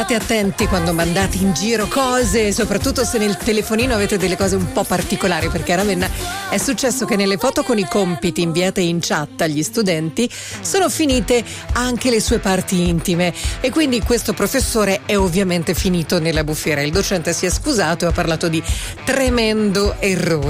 State attenti quando mandate in giro cose, soprattutto se nel telefonino avete delle cose un po' particolari, perché a Ravenna è successo che nelle foto con i compiti inviate in chat agli studenti sono finite anche le sue parti intime e quindi questo professore è ovviamente finito nella bufera. Il docente si è scusato e ha parlato di tremendo errore.